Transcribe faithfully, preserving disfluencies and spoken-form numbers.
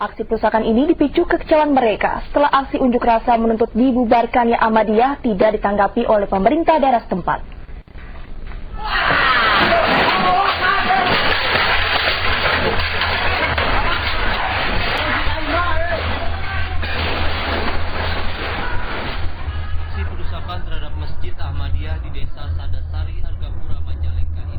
Aksi perusakan ini dipicu kekecewaan mereka setelah aksi unjuk rasa menuntut dibubarkannya Ahmadiyah tidak ditanggapi oleh pemerintah daerah setempat. Aksi perusakan terhadap Masjid Ahmadiyah di Desa Sadasari, Argapura, Majalengka